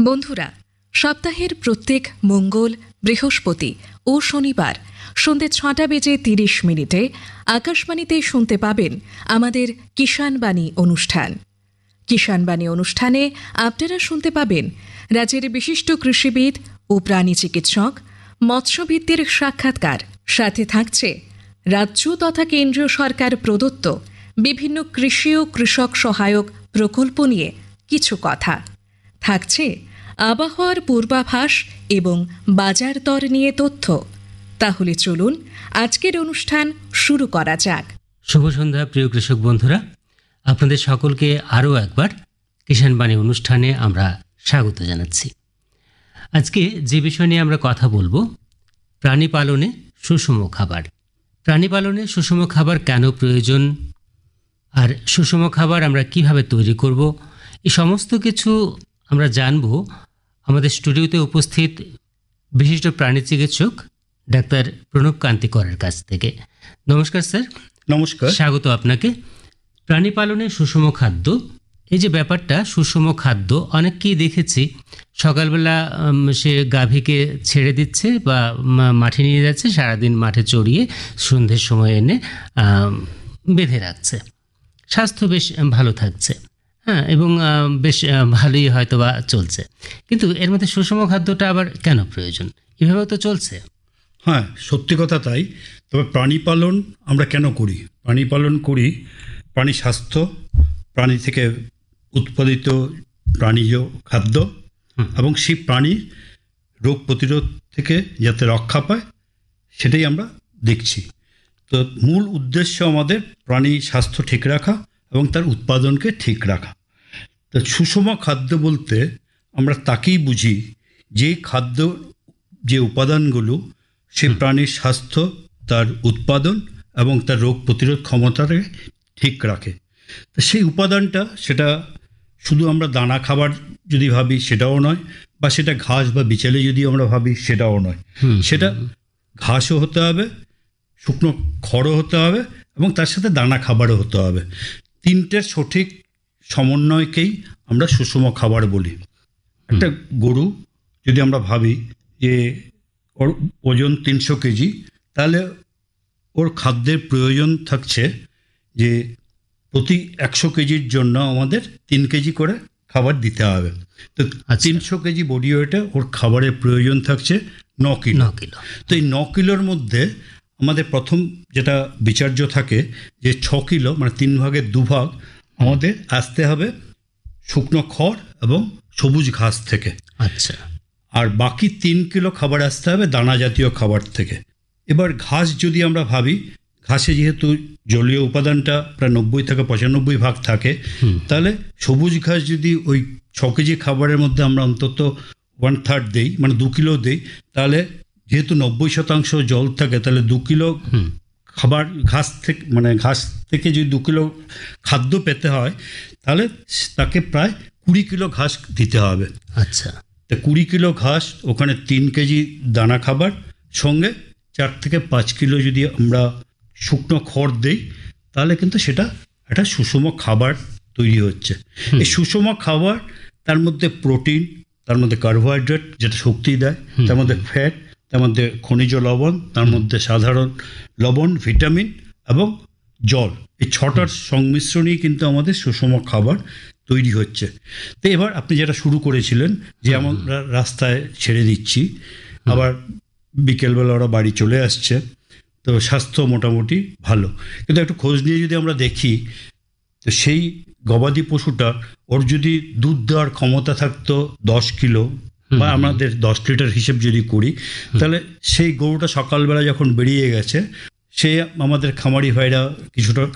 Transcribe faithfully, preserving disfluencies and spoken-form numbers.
বন্ধুরা, সপ্তাহের প্রত্যেক মঙ্গল, বৃহস্পতি ও শনিবার সন্ধ্যে ছটা বেজে তিরিশ মিনিটে আকাশবাণীতে শুনতে পাবেন আমাদের কিষাণবাণী অনুষ্ঠান। কিষাণবাণী অনুষ্ঠানে আপনারা শুনতে পাবেন রাজ্যের বিশিষ্ট কৃষিবিদ ও প্রাণী চিকিৎসক, মৎস্যভিত্তির সাক্ষাৎকার, সাথে থাকছে রাজ্য তথা কেন্দ্রীয় সরকার প্রদত্ত বিভিন্ন কৃষি ও কৃষক সহায়ক প্রকল্প নিয়ে কিছু কথা। থাকছে আবহাওয়ার পূর্বাভাস এবং বাজার দর নিয়ে তথ্য। তাহলে চলুন আজকের অনুষ্ঠান শুরু করা যাক। শুভ সন্ধ্যা প্রিয় কৃষক বন্ধুরা, আপনাদের সকলকে আরও একবার কিষাণবাণী অনুষ্ঠানে আমরা স্বাগত জানাচ্ছি। আজকে যে বিষয় নিয়ে আমরা কথা বলবো, প্রাণী পালনে সুষম খাবার। প্রাণী পালনে সুষম খাবার কেন প্রয়োজন, আর সুষম খাবার আমরা কিভাবে তৈরি করব, এই সমস্ত কিছু আমরা জানব আমাদের স্টুডিওতে উপস্থিত বিশিষ্ট প্রাণী চিকিৎসক ডাক্তার প্রণব কান্তি করের কাছ থেকে। নমস্কার স্যার। নমস্কার, স্বাগত আপনাকে। প্রাণী পালনে সুষম খাদ্য, এই যে ব্যাপারটা, সুষম খাদ্য অনেককেই দেখেছি সকালবেলা সে গাভীকে ছেড়ে দিচ্ছে বা মাঠে নিয়ে যাচ্ছে, সারাদিন মাঠে চড়িয়ে সন্ধ্যের সময় এনে বেঁধে রাখছে, স্বাস্থ্য বেশ ভালো থাকছে, হ্যাঁ, এবং বেশ ভালোই হয়তো বা চলছে। কিন্তু এর মধ্যে সুষম খাদ্যটা আবার কেন প্রয়োজন? এভাবেও তো চলছে। হ্যাঁ, সত্যি কথা তাই। তবে প্রাণী পালন আমরা কেন করি? প্রাণী পালন করি প্রাণী স্বাস্থ্য, প্রাণী থেকে উৎপাদিত প্রাণীজ খাদ্য এবং সেই প্রাণীর রোগ প্রতিরোধ থেকে যাতে রক্ষা পায়, সেটাই আমরা দেখছি। তো মূল উদ্দেশ্য আমাদের প্রাণী স্বাস্থ্য ঠিক রাখা এবং তার উৎপাদনকে ঠিক রাখা। তো সুষম খাদ্য বলতে আমরা তাকেই বুঝি যে খাদ্য, যে উপাদানগুলো সে প্রাণীর স্বাস্থ্য, তার উৎপাদন এবং তার রোগ প্রতিরোধ ক্ষমতাকে ঠিক রাখে। তো সেই উপাদানটা, সেটা শুধু আমরা দানা খাবার যদি ভাবি সেটাও নয়, বা সেটা ঘাস বা বিচালে যদি আমরা ভাবি সেটাও নয়। সেটা ঘাসও হতে হবে, শুকনো খড়ও হতে হবে এবং তার সাথে দানা খাবারও হতে হবে। তিনটের সঠিক সমন্বয়কেই আমরা সুষম খাবার বলি। একটা গরু যদি আমরা ভাবি যে ওর ওজন তিনশো কেজি, তাহলে ওর খাদ্যের প্রয়োজন থাকছে যে প্রতি একশো কেজির জন্য আমাদের তিন কেজি করে খাবার দিতে হবে। তো তিনশো কেজি বডি ওয়েটে ওর খাবারের প্রয়োজন থাকছে ন কিলো। তো এই ন কিলোর মধ্যে আমাদের প্রথম যেটা বিচার্য থাকে যে ছ কিলো, মানে তিন ভাগের দুভাগ আমাদের আসতে হবে শুকনো খড় এবং সবুজ ঘাস থেকে। আচ্ছা। আর বাকি তিন কিলো খাবার আসতে হবে দানা জাতীয় খাবার থেকে। এবার ঘাস যদি আমরা ভাবি, ঘাসে যেহেতু জলীয় উপাদানটা প্রায় নব্বই থেকে পঁচানব্বই ভাগ থাকে, তাহলে সবুজ ঘাস যদি ওই ছ কেজি খাবারের মধ্যে আমরা অন্তত ওয়ান থার্ড দেই, মানে দু কিলো দেই, তাহলে যেহেতু নব্বই শতাংশ জল থাকে, তাহলে দু কিলো খাবার ঘাস থেকে, মানে ঘাস থেকে যদি দু কিলো খাদ্য পেতে হয়, তাহলে তাকে প্রায় কুড়ি কিলো ঘাস দিতে হবে। আচ্ছা। তা কুড়ি কিলো ঘাস, ওখানে তিন কেজি দানা খাবার, সঙ্গে চার থেকে পাঁচ কিলো যদি আমরা শুকনো খড় দেই, তাহলে কিন্তু সেটা একটা সুষম খাবার তৈরি হচ্ছে। এই সুষম খাবার, তার মধ্যে প্রোটিন, তার মধ্যে কার্বোহাইড্রেট যেটা শক্তি দেয়, তার মধ্যে ফ্যাট, তার মধ্যে খনিজ লবণ, তার মধ্যে সাধারণ লবণ, ভিটামিন এবং জল, এই ছটার সংমিশ্রণেই কিন্তু আমাদের সুষম খাবার তৈরি হচ্ছে। তো এবার আপনি যেটা শুরু করেছিলেন যে আমরা রাস্তায় ছেড়ে দিচ্ছি, আবার বিকেলবেলা ওরা বাড়ি চলে আসছে, তো স্বাস্থ্য মোটামুটি ভালো। কিন্তু একটু খোঁজ নিয়ে যদি আমরা দেখি, তো সেই গবাদি পশুটা, ওর যদি দুধ দেওয়ার ক্ষমতা থাকতো দশ কিলো, বা আমাদের দশ লিটার হিসেব যদি করি, তাহলে সেই গরুটা সকালবেলা যখন বেরিয়ে গেছে, সে আমাদের খামারি ভাইরা কিছুটা